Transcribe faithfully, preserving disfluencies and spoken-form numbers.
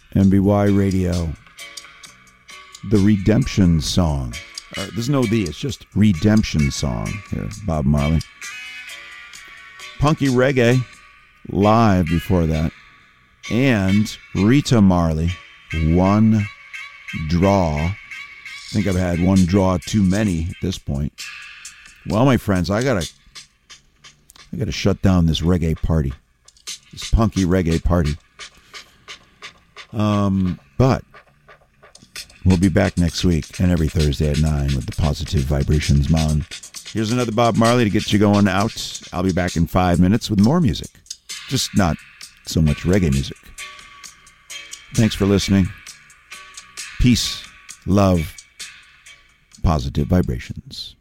M B Y Radio. The Redemption Song. Uh, there's no the, it's just Redemption Song here, Bob Marley. Punky Reggae, live before that. And Rita Marley, One Draw. I think I've had one draw too many at this point. Well, my friends, I gotta, I gotta shut down this reggae party, this punky reggae party. Um, but we'll be back next week and every Thursday at nine with the Positive Vibrations Mound. Here's another Bob Marley to get you going out. I'll be back in five minutes with more music, just not so much reggae music. Thanks for listening. Peace, love, positive vibrations.